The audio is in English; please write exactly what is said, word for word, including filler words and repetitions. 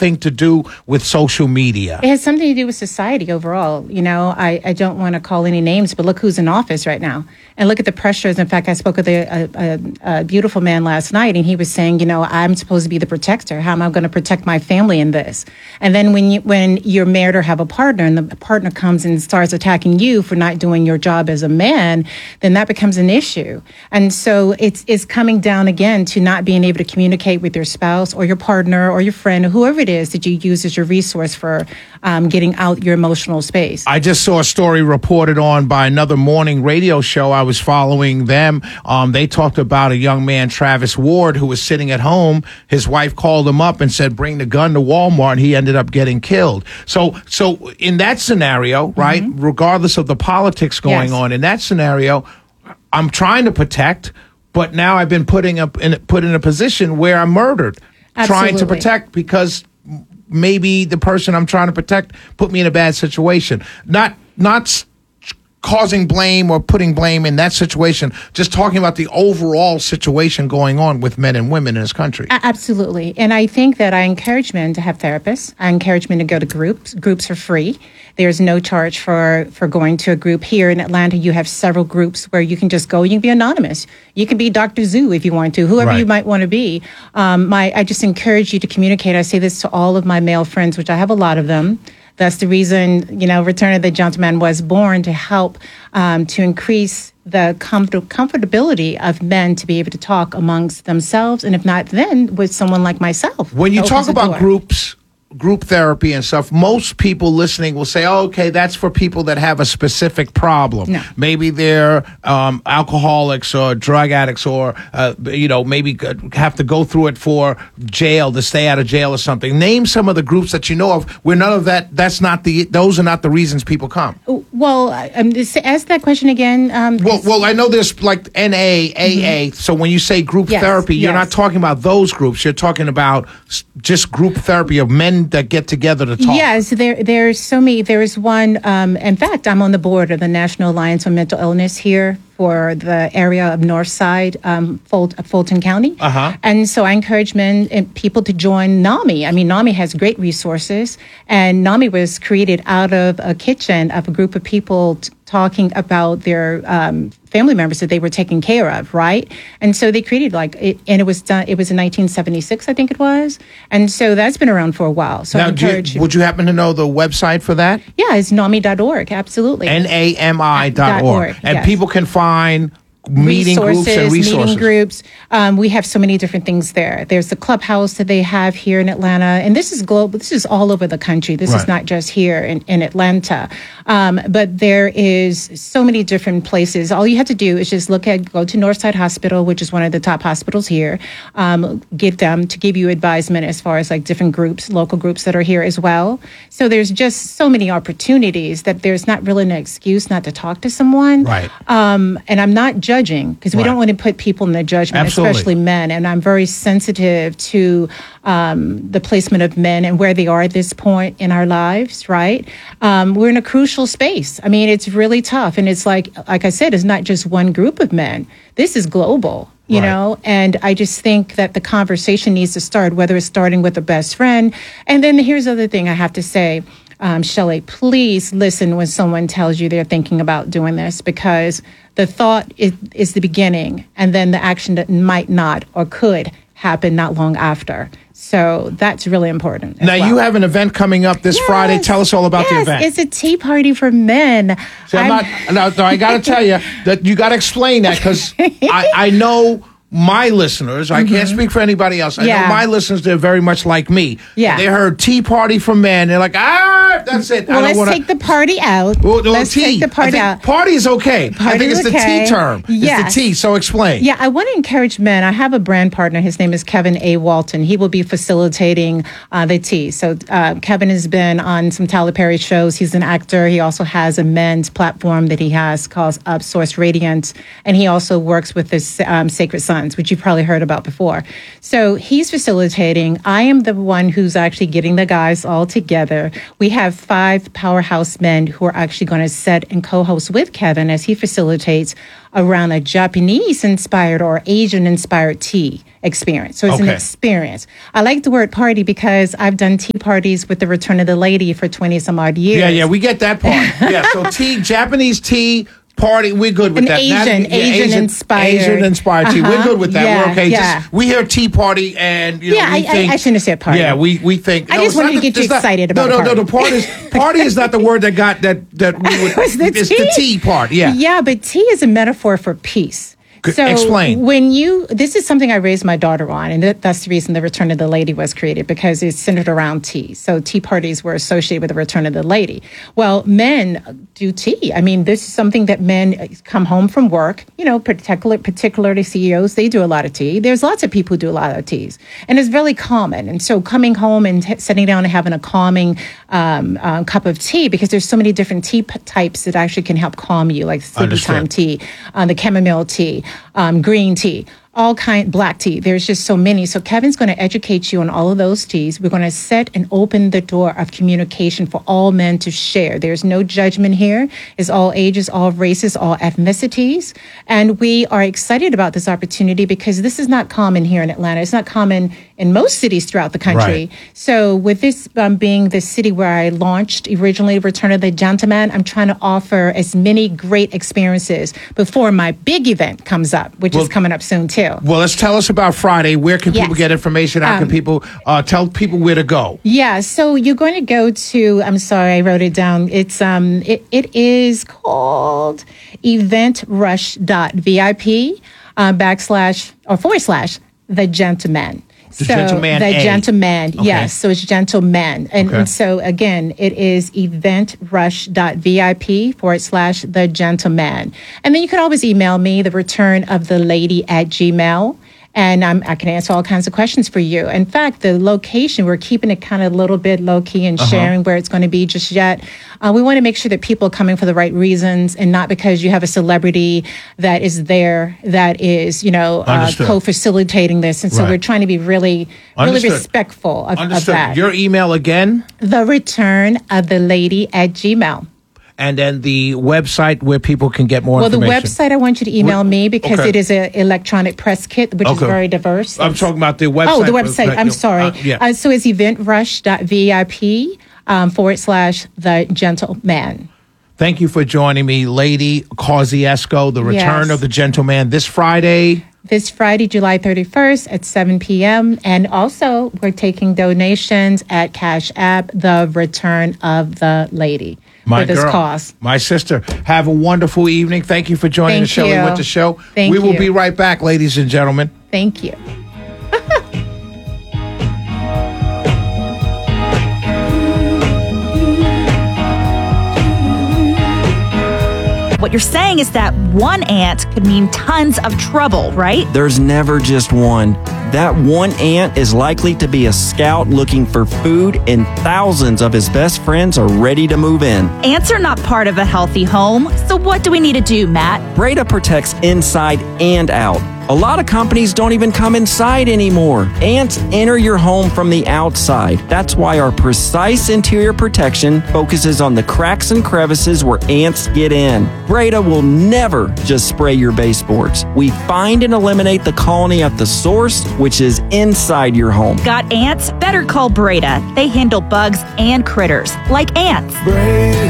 thing to do with social media? It has something to do with society overall. You know, I, I don't want to call any names, but look who's in office right now. And look at the pressures. In fact, I spoke with a, a, a, a beautiful man last night, and he was saying, you know, I'm supposed to be the protector. How am I going to protect my family in this? And then when you when you're married or have a partner, and the partner comes and starts attacking you for not doing your job as a man, then that becomes an issue. And so it's it's coming down again to not being able to communicate with your spouse or your partner or your friend or whoever it is that you use as your resource for um, getting out your emotional space. I just saw a story reported on by another morning radio show. I was following them. Um, they talked about a young man, Travis Ward, who was sitting at home. His wife called him up and said, bring the gun to Walmart. And he ended up getting killed. So, so in that scenario, right, mm-hmm. regardless of the politics going yes. on, in that scenario, I'm trying to protect, but now I've been putting up in, put in a position where I'm murdered, Absolutely. trying to protect because maybe the person I'm trying to protect put me in a bad situation. Not, not causing blame or putting blame in that situation, just talking about the overall situation going on with men and women in this country. Absolutely. And I think that I encourage men to have therapists. I encourage men to go to groups. Groups are free. There's no charge for, for going to a group. Here in Atlanta, you have several groups where you can just go. You can be anonymous. You can be Doctor Zoo if you want to, whoever right. you might want to be. Um, my, I just encourage you to communicate. I say this to all of my male friends, which I have a lot of them. That's the reason, you know, Return of the Gentleman was born, to help um, to increase the comfort- comfortability of men to be able to talk amongst themselves, and if not, then with someone like myself. When you talk about groups, group therapy and stuff, most people listening will say, oh, okay, that's for people that have a specific problem. No. Maybe they're um, alcoholics or drug addicts, or, uh, you know, maybe have to go through it for jail, to stay out of jail or something. Name some of the groups that you know of where none of that, that's not the, those are not the reasons people come. Well, um, ask that question again. Um, well, well, I know there's like N A, A A. Mm-hmm. So when you say group yes, therapy, you're yes. not talking about those groups. You're talking about just group therapy of men that get together to talk. Yes, there there's so many. There is one. Um, in fact, I'm on the board of the National Alliance on Mental Illness here for the area of North Side, um, Fult- Fulton County. Uh-huh. And so I encourage men and people to join NAMI. I mean, NAMI has great resources, and NAMI was created out of a kitchen of a group of people t- talking about their um, family members that they were taking care of, right? And so they created like, it, and it was done. It was in nineteen seventy-six, I think it was, and so that's been around for a while. So now, I encourage you, would you happen to know the website for that? Yeah, it's nami dot org. Absolutely, N A M I dot org, and yes. people can find meeting resources, groups and resources. Meeting groups. Um, we have so many different things there. There's the clubhouse that they have here in Atlanta, and this is global. This is all over the country. This right. is not just here in, in Atlanta. Um, but there is so many different places. All you have to do is just look at, go to Northside Hospital, which is one of the top hospitals here. Um, get them to give you advisement as far as like different groups, local groups that are here as well. So there's just so many opportunities that there's not really an excuse not to talk to someone. Right. Um, and I'm not judging, because we right. don't want to put people in the judgment, Absolutely. especially men. And I'm very sensitive to um, the placement of men and where they are at this point in our lives, right? Um, we're in a crucial space. I mean, it's really tough. And it's like, like I said, it's not just one group of men. This is global. You right. know, and I just think that the conversation needs to start, whether it's starting with a best friend. And then here's the other thing I have to say. Um, Shelley, please listen when someone tells you they're thinking about doing this, because the thought is, is the beginning, and then the action that might not or could happen not long after. So that's really important. Now, well. you have an event coming up this yes. Friday. Tell us all about yes, the event. It's a tea party for men. See, I'm I'm, not, no, no, I got to tell you that you got to explain that, because I, I know my listeners, I mm-hmm. can't speak for anybody else. I yeah. know my listeners, they're very much like me. Yeah. They heard Tea Party for Men. They're like, ah, that's it. Well, I don't let's wanna... take the party out. Well, well, let's tea. take the party I think out. Party is okay. Party I think it's okay. the tea term. Yes. It's the tea, so explain. Yeah, I want to encourage men. I have a brand partner. His name is Kevin A. Walton. He will be facilitating uh, the tea. So uh, Kevin has been on some Tyler Perry shows. He's an actor. He also has a men's platform that he has called Upsource Radiant. And he also works with the um, Sacred Sons, which you've probably heard about before. So he's facilitating. I am the one who's actually getting the guys all together. We have have five powerhouse men who are actually going to set and co-host with Kevin as he facilitates around a Japanese-inspired or Asian-inspired tea experience. So it's Okay. an experience. I like the word party because I've done tea parties with the Return of the Lady for twenty some odd years. Yeah, yeah, we get that part. Yeah, so tea, Japanese tea party, we're good with An that. Asian- yeah, Asian-inspired. Asian-inspired tea. We're Uh-huh. good with that. Yeah, We're okay. yeah. Just, we hear tea party and, you know, Yeah, we I- I- think... I shouldn't have said party. Yeah, we, we think... I no, just it's wanted not to get you it's not- excited about No, no, party. no, the party is, party is not the word that got, that, that we would... Was the it's tea? the tea part, yeah. Yeah, but tea is a metaphor for peace. Could- So explain. When you, this is something I raised my daughter on, and that, that's the reason the Return of the Lady was created, because it's centered around tea. So tea parties were associated with the Return of the Lady. Well, men do tea. I mean, this is something that men come home from work, you know, particular, particularly C E Os, they do a lot of tea. There's lots of people who do a lot of teas, and it's really common. And so coming home and t- sitting down and having a calming um, uh, cup of tea, because there's so many different tea p- types that actually can help calm you, like sleepy Understood. time tea, uh, the chamomile tea, um, green tea, all kind, black tea. There's just so many. So Kevin's going to educate you on all of those teas. We're going to set and open the door of communication for all men to share. There's no judgment here. It's all ages, all races, all ethnicities. And we are excited about this opportunity because this is not common here in Atlanta. It's not common in most cities throughout the country. Right. So with this um, being the city where I launched originally Return of the Gentleman, I'm trying to offer as many great experiences before my big event comes up, which Well- is coming up soon too. Well, let's tell us about Friday. Where can people Yes. get information? How can Um, people uh, tell people where to go? Yeah, so you're going to go to, I'm sorry, I wrote it down. It's um it, it is called eventrush.vip uh, backslash or forward slash the gentleman. The so Gentleman the A. gentleman, Okay. yes. So it's gentleman. And, Okay. and so again, it is eventrush.vip forward slash the gentleman. And then you can always email me, the return of the lady at Gmail. And um, I can answer all kinds of questions for you. In fact, the location, we're keeping it kind of a little bit low key and sharing where it's going to be just yet. Uh, we want to make sure that people are coming for the right reasons and not because you have a celebrity that is there that is, you know, uh, Understood. co-facilitating this. And so Right. we're trying to be really, really Understood. respectful of, of Understood. that. Your email again, The return of the lady at Gmail. and then the website where people can get more Well, the information. website, I want you to email me because Okay. it is an electronic press kit, which is Okay. very diverse. I'm talking about the website. Oh, the website. I'm sorry. Uh, yeah. Uh, so it's eventrush.vip um, forward slash the gentleman. Thank you for joining me, Lady Kosciuszko, the return Yes. of the gentleman this Friday. This Friday, July thirty-first at seven p.m. And also, we're taking donations at Cash App, the return of the lady, My for this girl, cause. my sister. Have a wonderful evening. Thank you for joining Thank the show. We you. went to show. Thank we will you. be right back, ladies and gentlemen. Thank you. What you're saying is that one ant could mean tons of trouble, right? There's never just one. That one ant is likely to be a scout looking for food, and thousands of his best friends are ready to move in. Ants are not part of a healthy home, so what do we need to do, Matt? Breda protects inside and out. A lot of companies don't even come inside anymore. Ants enter your home from the outside. That's why our precise interior protection focuses on the cracks and crevices where ants get in. Breda will never just spray your baseboards. We find and eliminate the colony at the source, which is inside your home. Got ants? Better call Breda. They handle bugs and critters, like ants. Breda.